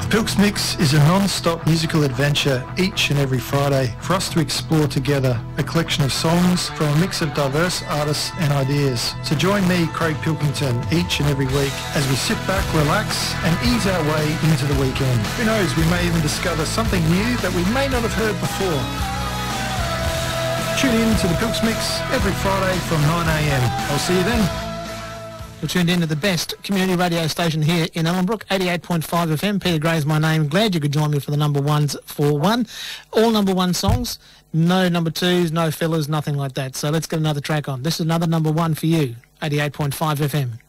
Pilks Mix is a non-stop musical adventure each and every Friday for us to explore together a collection of songs from a mix of diverse artists and ideas. So join me, Craig Pilkington, each and every week as we sit back, relax and ease our way into the weekend. Who knows, we may even discover something new that we may not have heard before. Tune in to the Pilks Mix every Friday from 9 a.m. I'll see you then. You're tuned in to the best community radio station here in Ellenbrook, 88.5 FM. Peter Gray's my name. Glad you could join me for the number ones for one. All number one songs, no number twos, no fillers, nothing like that. So let's get another track on. This is another number one for you, 88.5 FM.